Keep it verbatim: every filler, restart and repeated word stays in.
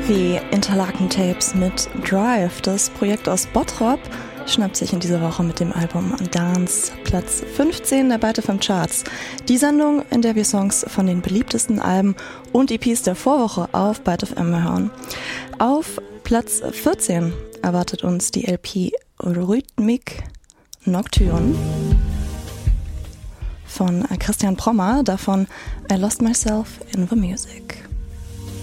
Heavy Interlaken Tapes mit Drive. Das Projekt aus Bottrop schnappt sich in dieser Woche mit dem Album Dance Platz fünfzehn der Byte F M Charts. Die Sendung, in der wir Songs von den beliebtesten Alben und E Ps der Vorwoche auf Byte F M hören. Auf Platz vierzehn erwartet uns die L P Rhythmic Nocturne von Christian Prommer, davon I Lost Myself in the Music.